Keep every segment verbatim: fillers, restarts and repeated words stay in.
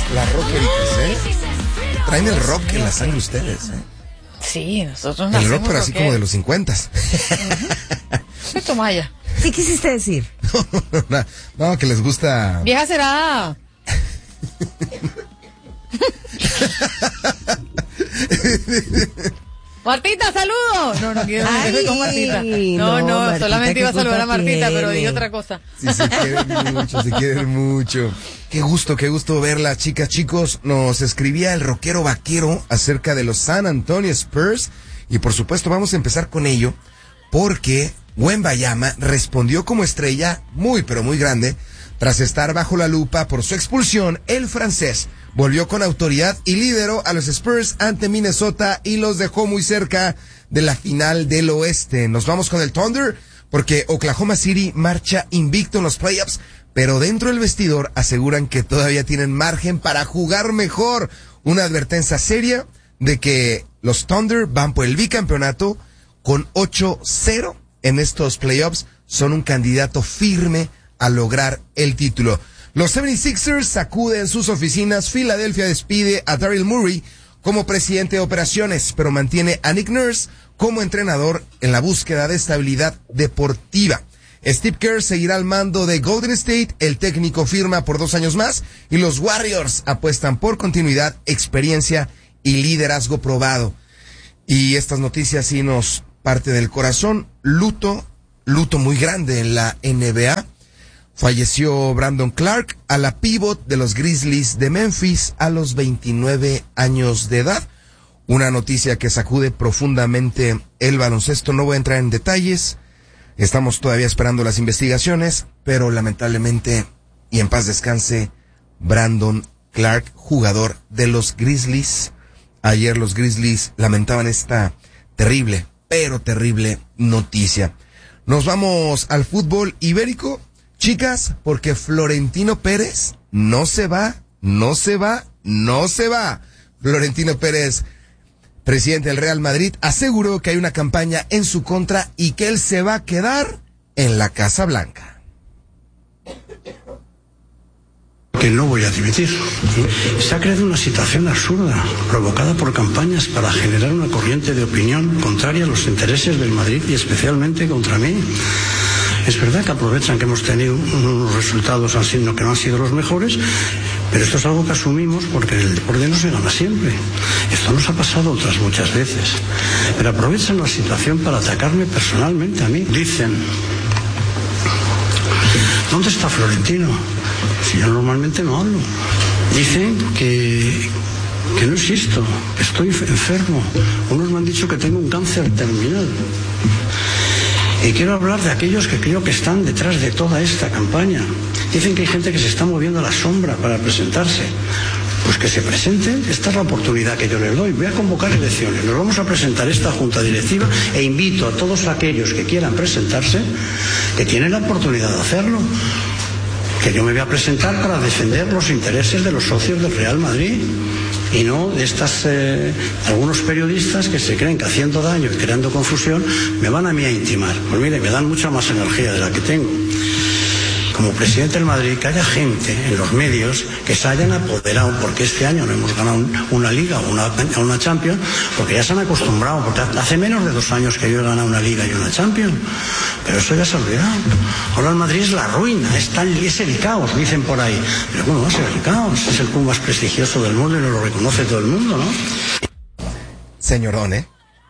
las rockeritas, ¿eh? Traen el rock en la sangre ustedes, ¿eh? Sí, nosotros nacemos. El rock, pero así como de los cincuentas. Uh-huh. Tomaya. ¿Qué quisiste decir? No, no, no, no, que les gusta. Vieja será. Martita, saludos. No, no quiero irme con Martita. No, no, no Martita, solamente iba a saludar a Martita, tiene? Pero dije otra cosa. Sí, se quieren mucho, se quieren mucho. Qué gusto, qué gusto verla, chicas, chicos. Nos escribía el rockero vaquero acerca de los San Antonio Spurs. Y por supuesto vamos a empezar con ello, porque Wembanyama respondió como estrella muy, pero muy grande. Tras estar bajo la lupa por su expulsión, el francés volvió con autoridad y lideró a los Spurs ante Minnesota y los dejó muy cerca de la final del oeste. Nos vamos con el Thunder porque Oklahoma City marcha invicto en los playoffs, pero dentro del vestidor aseguran que todavía tienen margen para jugar mejor. Una advertencia seria de que los Thunder van por el bicampeonato con ocho cero en estos playoffs. Son un candidato firme a lograr el título. Los setenta y seis ers sacuden sus oficinas. Filadelfia despide a Daryl Morey como presidente de operaciones, pero mantiene a Nick Nurse como entrenador en la búsqueda de estabilidad deportiva. Steve Kerr seguirá al mando de Golden State, el técnico firma por dos años más, y los Warriors apuestan por continuidad, experiencia y liderazgo probado. Y estas noticias sí nos parte del corazón. Luto, luto muy grande en la N B A. Falleció Brandon Clark, a la pívot de los Grizzlies de Memphis a los veintinueve años de edad. Una noticia que sacude profundamente el baloncesto. No voy a entrar en detalles. Estamos todavía esperando las investigaciones, pero lamentablemente, y en paz descanse, Brandon Clark, jugador de los Grizzlies. Ayer los Grizzlies lamentaban esta terrible, pero terrible noticia. Nos vamos al fútbol ibérico. Chicas, porque Florentino Pérez no se va, no se va, no se va. Florentino Pérez, presidente del Real Madrid, aseguró que hay una campaña en su contra y que él se va a quedar en la Casa Blanca. Que no voy a dimitir. Se ha creado una situación absurda, provocada por campañas para generar una corriente de opinión contraria a los intereses del Madrid y especialmente contra mí. Es verdad que aprovechan que hemos tenido unos resultados que no han sido los mejores, pero esto es algo que asumimos porque el deporte no se gana siempre. Esto nos ha pasado otras muchas veces. Pero aprovechan la situación para atacarme personalmente a mí. Dicen, ¿dónde está Florentino? Si yo normalmente no hablo. Dicen que, que no existo, que estoy enfermo. Unos me han dicho que tengo un cáncer terminal. Y quiero hablar de aquellos que creo que están detrás de toda esta campaña. Dicen que hay gente que se está moviendo a la sombra para presentarse. Pues que se presenten, esta es la oportunidad que yo les doy. Voy a convocar elecciones, nos vamos a presentar esta junta directiva e invito a todos aquellos que quieran presentarse, que tienen la oportunidad de hacerlo. Que yo me voy a presentar para defender los intereses de los socios del Real Madrid y no de estas eh, algunos periodistas que se creen que haciendo daño y creando confusión me van a mí a intimar. Pues mire, me dan mucha más energía de la que tengo. Como presidente del Madrid, que haya gente en los medios que se hayan apoderado, porque este año no hemos ganado una Liga o una, una Champions, porque ya se han acostumbrado, porque hace menos de dos años que yo he ganado una Liga y una Champions, pero eso ya se ha olvidado. Ahora el Madrid es la ruina, es, tan, es el caos, dicen por ahí. Pero ¿cómo va a ser el caos? Es el club más prestigioso del mundo y lo reconoce todo el mundo, ¿no? Señorón, ¿eh?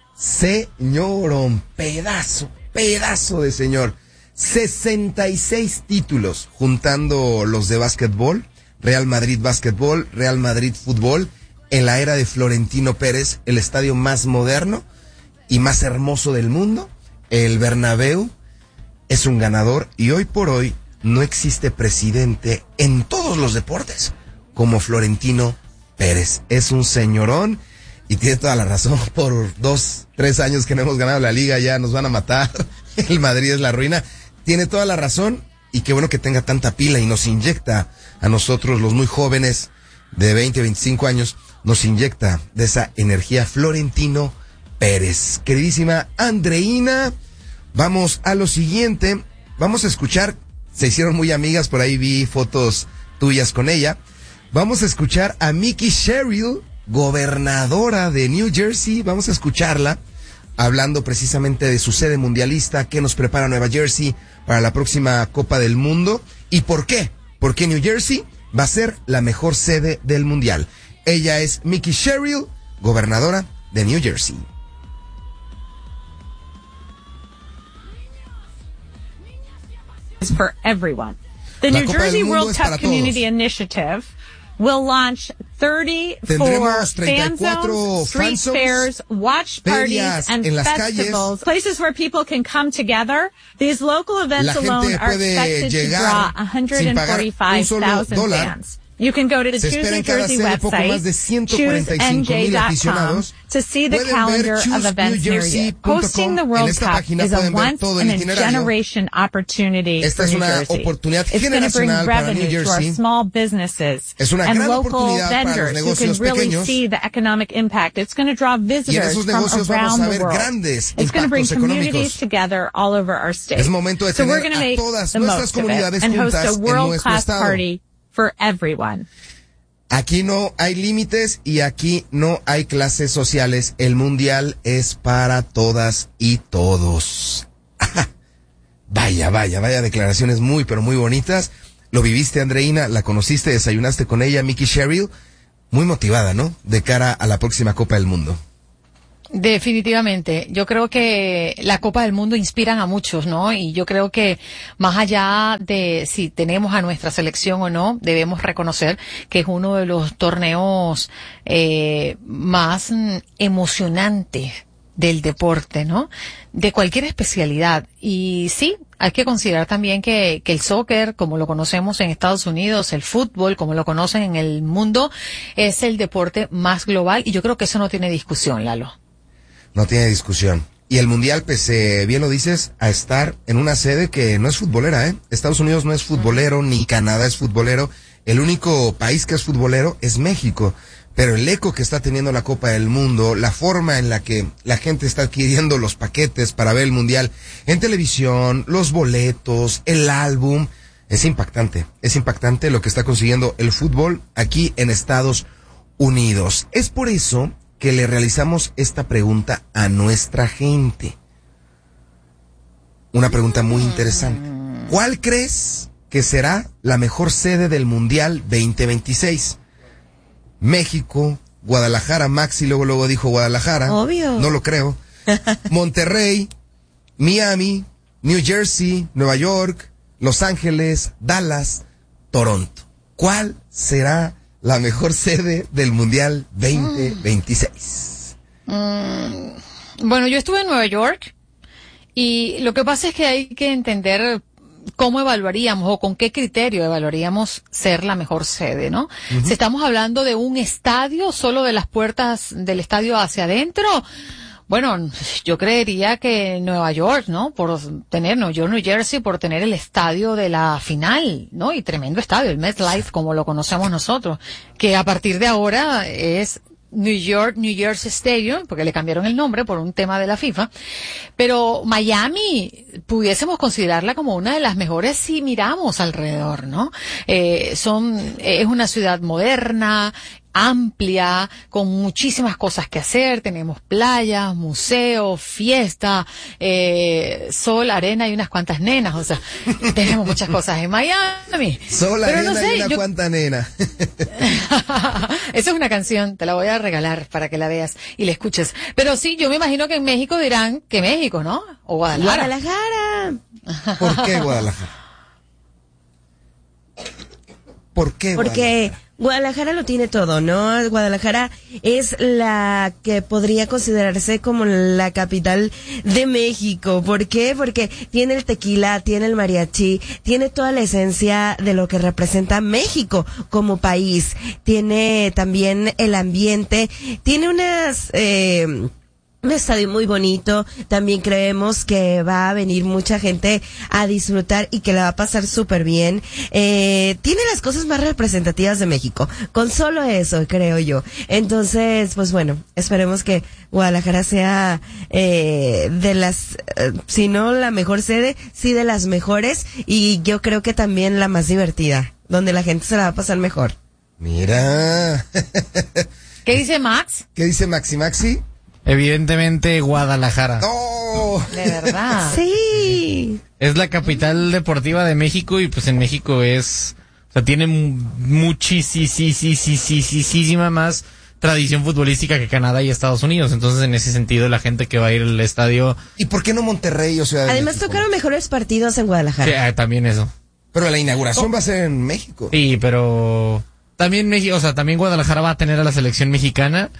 Señorón, pedazo, pedazo de señor. sesenta y seis títulos, juntando los de básquetbol, Real Madrid Básquetbol, Real Madrid Fútbol, en la era de Florentino Pérez, el estadio más moderno y más hermoso del mundo, el Bernabéu, es un ganador y hoy por hoy no existe presidente en todos los deportes como Florentino Pérez. Es un señorón y tiene toda la razón. Por dos, tres años que no hemos ganado la liga ya nos van a matar. El Madrid es la ruina. Tiene toda la razón y qué bueno que tenga tanta pila y nos inyecta a nosotros los muy jóvenes de veinte, veinticinco años, nos inyecta de esa energía Florentino Pérez. Queridísima Andreina, vamos a lo siguiente, vamos a escuchar, se hicieron muy amigas, por ahí vi fotos tuyas con ella, Vamos a escuchar a Mickey Sherrill, gobernadora de New Jersey. Vamos a escucharla hablando precisamente de su sede mundialista, qué nos prepara Nueva Jersey para la próxima Copa del Mundo y por qué. Porque New Jersey va a ser la mejor sede del mundial. Ella es Mickey Sherrill, gobernadora de New Jersey. For everyone. The New Jersey World Cup Community Initiative will launch thirty-four fan zones, street fairs, watch parties, and festivals. Places where people can come together. These local events alone are expected to draw one hundred forty-five thousand fans. You can go to the Choose New Jersey website, choose N J dot com, to see the calendar of events near you. Hosting the World Cup is a once-in-a-generation opportunity for New Jersey. It's going to bring revenue to our small businesses and local vendors who can really see the economic impact. It's going to draw visitors from around the world. It's going to bring communities together all over our state. So we're going to make the most of it and host a world-class party for everyone. Aquí no hay límites y aquí no hay clases sociales. El mundial es para todas y todos. Vaya, vaya, vaya declaraciones muy, pero muy bonitas. Lo viviste, Andreina, la conociste, desayunaste con ella, Mickey Sherrill. Muy motivada, ¿no? De cara a la próxima Copa del Mundo. Definitivamente. Yo creo que la Copa del Mundo inspiran a muchos, ¿no? Y yo creo que más allá de si tenemos a nuestra selección o no, debemos reconocer que es uno de los torneos eh, más mm, emocionantes del deporte, ¿no? De cualquier especialidad. Y sí, hay que considerar también que, que el soccer, como lo conocemos en Estados Unidos, el fútbol, como lo conocen en el mundo, es el deporte más global y yo creo que eso no tiene discusión, Lalo. No tiene discusión. Y el mundial, pese, bien lo dices, a estar en una sede que no es futbolera, ¿eh? Estados Unidos no es futbolero, ni Canadá es futbolero. El único país que es futbolero es México. Pero el eco que está teniendo la Copa del Mundo, la forma en la que la gente está adquiriendo los paquetes para ver el mundial en televisión, los boletos, el álbum, es impactante. Es impactante lo que está consiguiendo el fútbol aquí en Estados Unidos. Es por eso que le realizamos esta pregunta a nuestra gente. Una pregunta muy interesante. ¿Cuál crees que será la mejor sede del Mundial veinte veintiséis? México, Guadalajara, Maxi luego luego dijo Guadalajara. Obvio. No lo creo. Monterrey, Miami, New Jersey, Nueva York, Los Ángeles, Dallas, Toronto. ¿Cuál será la mejor sede del Mundial veinte veintiséis? Mm, bueno, yo estuve en Nueva York y lo que pasa es que hay que entender cómo evaluaríamos o con qué criterio evaluaríamos ser la mejor sede, ¿no? Uh-huh. Si estamos hablando de un estadio, solo de las puertas del estadio hacia adentro, bueno, yo creería que Nueva York, ¿no? Por tener, Nueva York, New Jersey, por tener el estadio de la final, ¿no? Y tremendo estadio, el MetLife, como lo conocemos nosotros, que a partir de ahora es New York, New Jersey Stadium, porque le cambiaron el nombre por un tema de la FIFA. Pero Miami, pudiésemos considerarla como una de las mejores si miramos alrededor, ¿no? Eh, son, es una ciudad moderna, amplia, con muchísimas cosas que hacer. Tenemos playas, museos, fiesta, eh, sol, arena y unas cuantas nenas. O sea, tenemos muchas cosas en Miami. Sol, pero arena no sé, y una yo... cuanta nena. Esa es una canción, te la voy a regalar para que la veas y la escuches. Pero sí, yo me imagino que en México dirán que México, ¿no? O Guadalajara. Guadalajara. ¿Por qué Guadalajara? ¿Por qué Guadalajara? Porque Guadalajara lo tiene todo, ¿no? Guadalajara es la que podría considerarse como la capital de México. ¿Por qué? Porque tiene el tequila, tiene el mariachi, tiene toda la esencia de lo que representa México como país. Tiene también el ambiente, tiene unas... Eh, un estadio muy bonito. También creemos que va a venir mucha gente a disfrutar y que la va a pasar súper bien. Eh, tiene las cosas más representativas de México. Con solo eso, creo yo. Entonces, pues bueno, esperemos que Guadalajara sea eh, de las, eh, si no la mejor sede, sí de las mejores. Y yo creo que también la más divertida, donde la gente se la va a pasar mejor. Mira. ¿Qué dice Max? ¿Qué dice Maxi Maxi? Evidentemente Guadalajara. ¡Oh! De verdad. Sí. Es la capital deportiva de México y pues en México es, o sea, tiene muchísima más tradición futbolística que Canadá y Estados Unidos. Entonces, en ese sentido, la gente que va a ir al estadio... ¿Y por qué no Monterrey o Ciudad de Además, México? tocaron mejores partidos en Guadalajara. Sí, ah, también eso. Pero la inauguración oh. va a ser en México. Sí, pero también México, o sea, también Guadalajara va a tener a la selección mexicana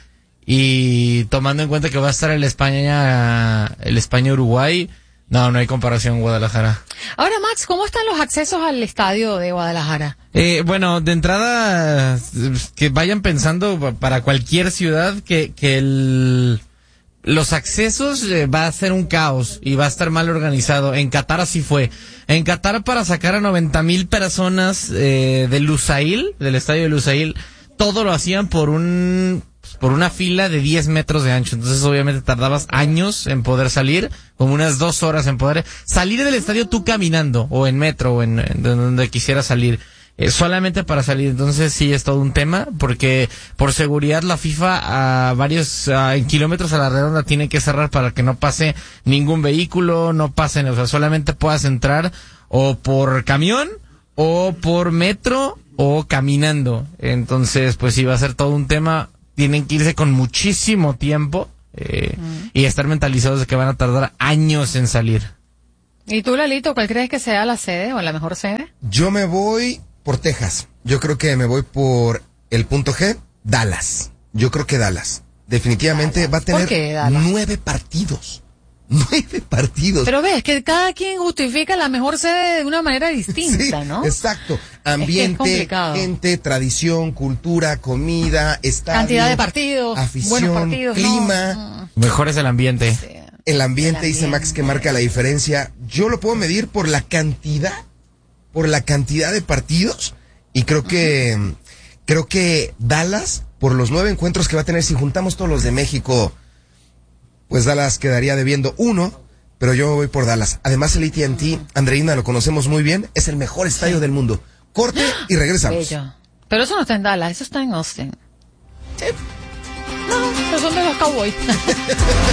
y tomando en cuenta que va a estar el España, el España-Uruguay, no, no hay comparación en Guadalajara. Ahora, Max, ¿cómo están los accesos al estadio de Guadalajara? Eh, bueno, de entrada, que vayan pensando para cualquier ciudad que, que el, los accesos eh, va a ser un caos y va a estar mal organizado. En Qatar así fue. En Qatar, para sacar a noventa mil personas eh, de Lusail, del estadio de Lusail, todo lo hacían por un... por una fila de diez metros de ancho. Entonces obviamente tardabas años en poder salir, como unas dos horas en poder salir del estadio tú caminando, o en metro, o en, en donde quisieras salir, eh, solamente para salir. Entonces sí es todo un tema, porque por seguridad la FIFA a varios a, en kilómetros a la redonda tiene que cerrar para que no pase ningún vehículo, no pasen, o sea, solamente puedas entrar o por camión, o por metro, o caminando. Entonces pues sí va a ser todo un tema. Tienen que irse con muchísimo tiempo eh, mm. y estar mentalizados de que van a tardar años en salir. ¿Y tú, Lalito, cuál crees que sea la sede o la mejor sede? Yo me voy por Texas. Yo creo que me voy por el punto G, Dallas. Yo creo que Dallas. Definitivamente Dallas. Va a tener ¿Por qué Dallas? nueve partidos. Nueve partidos. Pero ves que cada quien justifica la mejor sede de una manera distinta, sí, ¿no? Exacto. Ambiente, es que es gente, tradición, cultura, comida, estadio, cantidad de partidos, afición, buenos partidos, clima. No. Mejor es el ambiente. Sí. El ambiente, el dice ambiente. Max, que marca la diferencia. Yo lo puedo medir por la cantidad, por la cantidad de partidos, y creo que, uh-huh. creo que Dallas, por los nueve encuentros que va a tener, si juntamos todos los de México, pues Dallas quedaría debiendo uno, pero yo voy por Dallas. Además, el A T and T, Andreina, lo conocemos muy bien, es el mejor estadio sí. del mundo. Corte y regresamos. Bello. Pero eso no está en Dallas, eso está en Austin. Sí. No, pero son de los Cowboys.